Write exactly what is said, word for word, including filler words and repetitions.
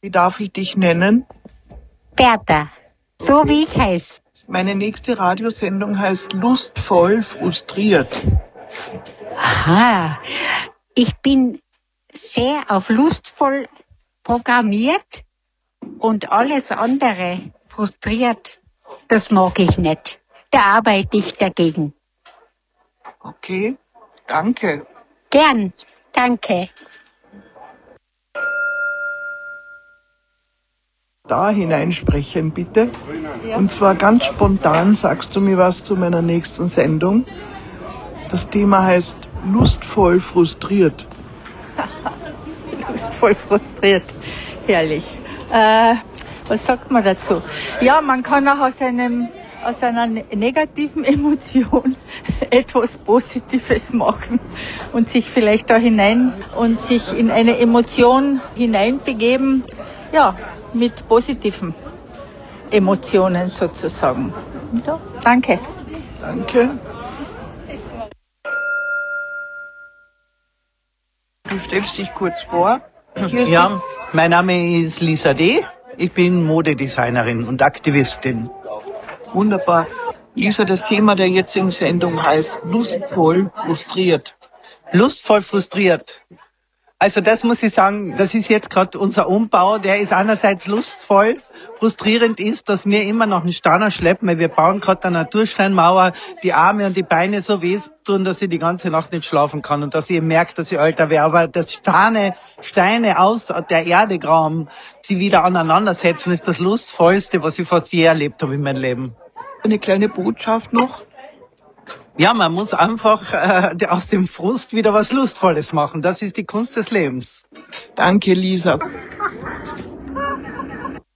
Wie darf ich dich nennen? Bertha, so wie ich heiße. Meine nächste Radiosendung heißt Lustvoll frustriert. Aha, ich bin sehr auf lustvoll programmiert und alles andere frustriert, das mag ich nicht. Da arbeite ich dagegen. Okay, danke. Gern, danke. Da hineinsprechen, bitte. Und zwar ganz spontan sagst du mir was zu meiner nächsten Sendung. Das Thema heißt Lustvoll frustriert. Lustvoll frustriert, herrlich. Äh, was sagt man dazu? Ja, man kann auch aus, einem, aus einer negativen Emotion etwas Positives machen und sich vielleicht da hinein und sich in eine Emotion hineinbegeben, ja, mit positiven Emotionen sozusagen. Ja, danke. Danke. Du stellst dich kurz vor. Hier Ja, sitzt- mein Name ist Lisa D. Ich bin Modedesignerin und Aktivistin. Wunderbar. Lisa, das Thema der jetzigen Sendung heißt Lustvoll frustriert. Lustvoll frustriert. Also das muss ich sagen, das ist jetzt gerade unser Umbau, der ist einerseits lustvoll, frustrierend ist, dass wir immer noch einen Steiner schleppen, weil wir bauen gerade eine Natursteinmauer, die Arme und die Beine so weh tun, dass ich die ganze Nacht nicht schlafen kann und dass ich merke, dass ich älter wäre. Aber das Steine, Steine aus der Erde graben, sie wieder aneinandersetzen, ist das Lustvollste, was ich fast je erlebt habe in meinem Leben. Eine kleine Botschaft noch. Ja, man muss einfach äh, aus dem Frust wieder was Lustvolles machen. Das ist die Kunst des Lebens. Danke, Lisa.